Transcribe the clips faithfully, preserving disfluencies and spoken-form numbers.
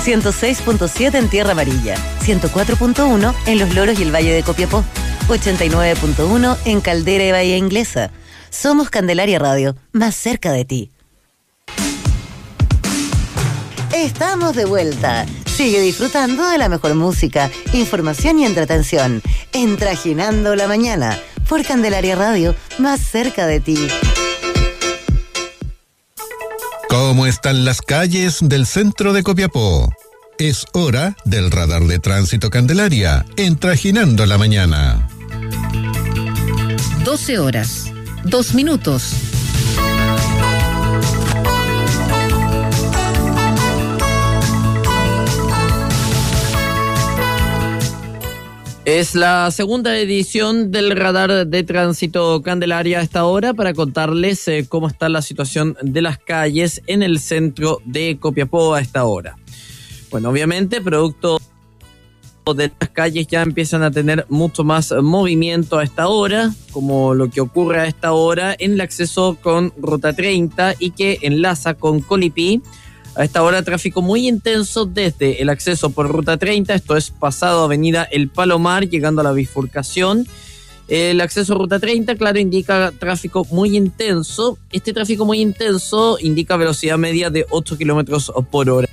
ciento seis punto siete en Tierra Amarilla, ciento cuatro punto uno en Los Loros y el Valle de Copiapó, ochenta y nueve punto uno en Caldera y Bahía Inglesa. Somos Candelaria Radio, más cerca de ti. Estamos de vuelta. Sigue disfrutando de la mejor música, información y entretención en Trajinando la Mañana por Candelaria Radio, más cerca de ti. ¿Cómo están las calles del centro de Copiapó? Es hora del radar de tránsito Candelaria en Trajinando la Mañana. doce horas, dos minutos. Es la segunda edición del Radar de Tránsito Candelaria a esta hora para contarles eh, cómo está la situación de las calles en el centro de Copiapó a esta hora. Bueno, obviamente, producto de las calles ya empiezan a tener mucho más movimiento a esta hora, como lo que ocurre a esta hora en el acceso con Ruta treinta y que enlaza con Colipí. A esta hora tráfico muy intenso desde el acceso por Ruta treinta, esto es pasado Avenida El Palomar, llegando a la bifurcación. El acceso a Ruta treinta, claro, indica tráfico muy intenso. Este tráfico muy intenso indica velocidad media de ocho kilómetros por hora.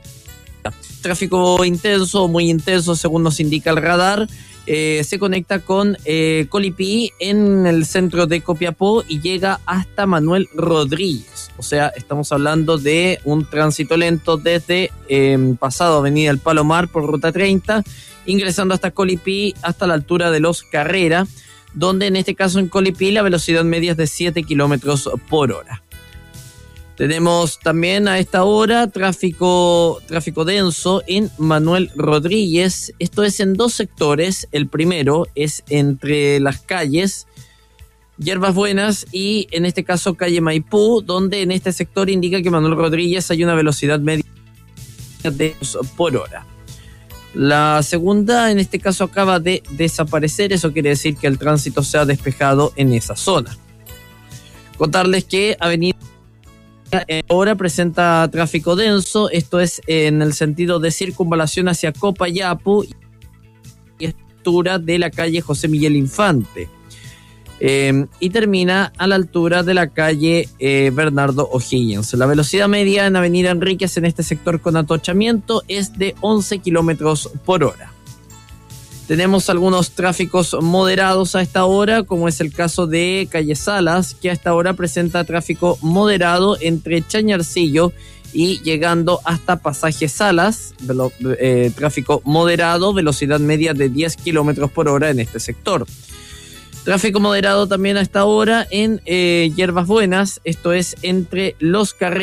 Tráfico intenso o muy intenso, según nos indica el radar, eh, se conecta con eh, Colipí en el centro de Copiapó y llega hasta Manuel Rodríguez. O sea, estamos hablando de un tránsito lento desde eh, pasado Avenida El Palomar por Ruta treinta, ingresando hasta Colipí hasta la altura de Los Carrera, donde en este caso en Colipí la velocidad media es de siete kilómetros por hora. Tenemos también a esta hora tráfico, tráfico denso en Manuel Rodríguez. Esto es en dos sectores. El primero es entre las calles Hierbas Buenas y en este caso calle Maipú, donde en este sector indica que Manuel Rodríguez hay una velocidad media de dos por hora. La segunda en este caso acaba de desaparecer. Eso quiere decir que el tránsito se ha despejado en esa zona. Contarles que Avenida ahora presenta tráfico denso, esto es en el sentido de circunvalación hacia Copayapu y altura de la calle José Miguel Infante, eh, y termina a la altura de la calle eh, Bernardo O'Higgins. La velocidad media en Avenida Enríquez en este sector con atochamiento es de once kilómetros por hora. Tenemos algunos tráficos moderados a esta hora, como es el caso de calle Salas, que a esta hora presenta tráfico moderado entre Chañarcillo y llegando hasta Pasaje Salas, velo, eh, tráfico moderado, velocidad media de diez kilómetros por hora en este sector. Tráfico moderado también a esta hora en eh, Hierbas Buenas, esto es entre Los Carreras